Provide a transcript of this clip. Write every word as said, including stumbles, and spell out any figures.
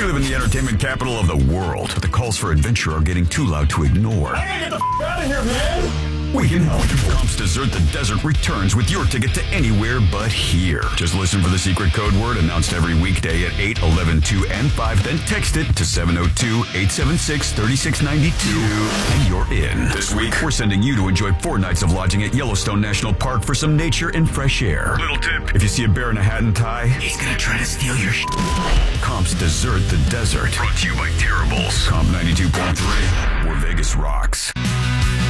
We live in the entertainment capital of the world, but the calls for adventure are getting too loud to ignore. I gotta get the f*** out of here, man! We can help. Comp's Dessert the Desert returns with your ticket to anywhere but here. Just listen for the secret code word announced every weekday at eight, eleven, two, and five. Then text it to seven oh two, eight seven six, three six nine two, and you're in. This week, we're sending you to enjoy four nights of lodging at Yellowstone National Park for some nature and fresh air. Little tip, if you see a bear in a hat and tie, he's gonna try to steal your sh**. Comp's Dessert the Desert. Brought to you by Terribles. Comp ninety-two point three, where Vegas rocks.